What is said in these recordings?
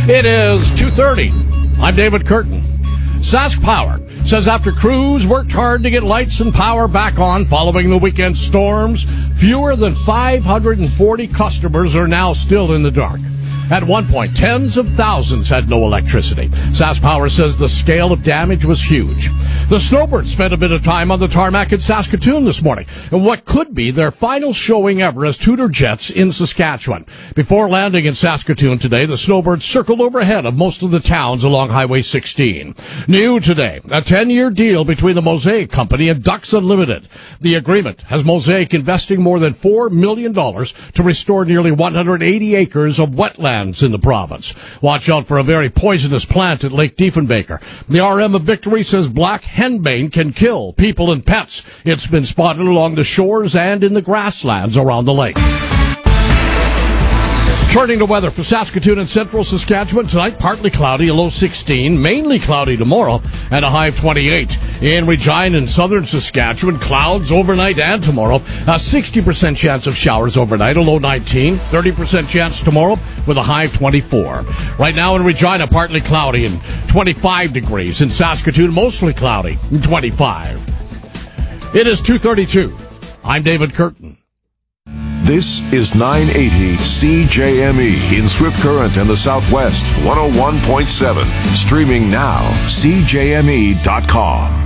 It is 2:30. I'm David Curtin. Sask Power says after crews worked hard to get lights and power back on following the weekend storms, fewer than 540 customers are now still in the dark. At one point, tens of thousands had no electricity. Sask Power says the scale of damage was huge. The Snowbirds spent a bit of time on the tarmac in Saskatoon this morning, and what could be their final showing ever as Tudor Jets in Saskatchewan. Before landing in Saskatoon today, the Snowbirds circled overhead of most of the towns along Highway 16. New today, a 10-year deal between the Mosaic Company and Ducks Unlimited. The agreement has Mosaic investing more than $4 million to restore nearly 180 acres of wetland in the province. Watch out for a very poisonous plant at Lake Diefenbaker. The RM of Victory says black henbane can kill people and pets. It's been spotted along the shores and in the grasslands around the lake. Turning to weather for Saskatoon and central Saskatchewan tonight, partly cloudy, a low 16, mainly cloudy tomorrow, and a high of 28. In Regina and southern Saskatchewan, clouds overnight and tomorrow, a 60% chance of showers overnight, a low 19, 30% chance tomorrow with a high of 24. Right now in Regina, partly cloudy and 25 degrees. In Saskatoon, mostly cloudy and 25. It is 2:32. I'm David Curtin. This is 980 CJME in Swift Current and the Southwest, 101.7. Streaming now, CJME.com.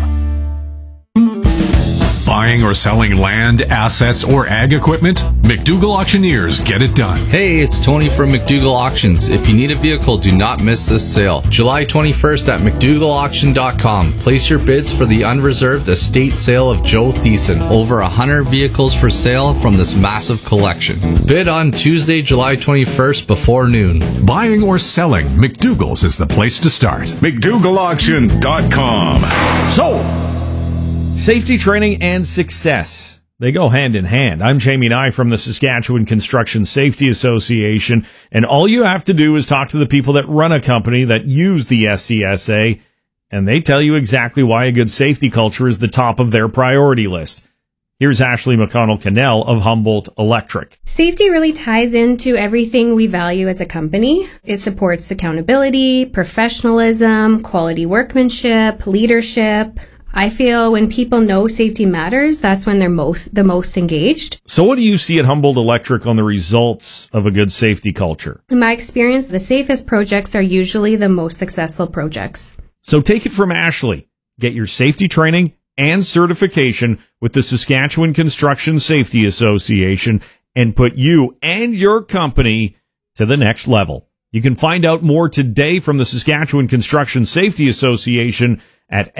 Buying or selling land, assets, or ag equipment? McDougall Auctioneers get it done. Hey, it's Tony from McDougall Auctions. If you need a vehicle, do not miss this sale. July 21st at McDougallAuction.com. Place your bids for the unreserved estate sale of Joe Thiessen. Over 100 vehicles for sale from this massive collection. Bid on Tuesday, July 21st before noon. Buying or selling, McDougall's is the place to start. McDougallAuction.com. So, safety training and success, they go hand in hand. I'm Jamie Nye from the Saskatchewan Construction Safety Association, and all you have to do is talk to the people that run a company that use the SCSA, and they tell you exactly why a good safety culture is the top of their priority list. Here's Ashley McConnell-Cannell of Humboldt Electric. Safety really ties into everything we value as a company. It supports accountability, professionalism, quality workmanship, leadership. I feel when people know safety matters, that's when they're the most engaged. So what do you see at Humboldt Electric on the results of a good safety culture? In my experience, the safest projects are usually the most successful projects. So take it from Ashley. Get your safety training and certification with the Saskatchewan Construction Safety Association and put you and your company to the next level. You can find out more today from the Saskatchewan Construction Safety Association at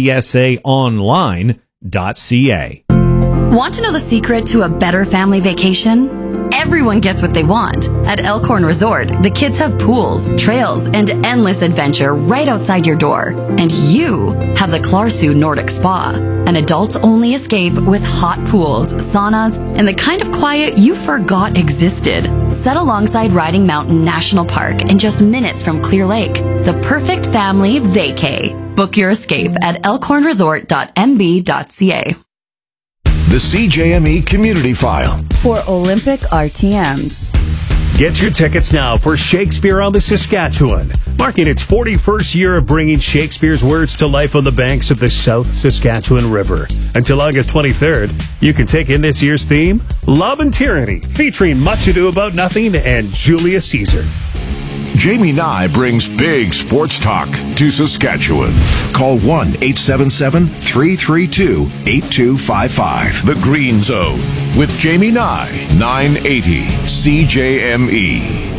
scsaonline.ca. Want to know the secret to a better family vacation? Everyone gets what they want. At Elkhorn Resort, the kids have pools, trails, and endless adventure right outside your door. And you have the Klarsu Nordic Spa, an adults-only escape with hot pools, saunas, and the kind of quiet you forgot existed. Set alongside Riding Mountain National Park and just minutes from Clear Lake. The perfect family vacay. Book your escape at elkhornresort.mb.ca. The CJME Community File for Olympic RTMs. Get your tickets now for Shakespeare on the Saskatchewan, marking its 41st year of bringing Shakespeare's words to life on the banks of the South Saskatchewan River. Until August 23rd, you can take in this year's theme, Love and Tyranny, featuring Much Ado About Nothing and Julius Caesar. Jamie Nye brings big sports talk to Saskatchewan. Call 1-877-332-8255. The Green Zone with Jamie Nye, 980 CJME.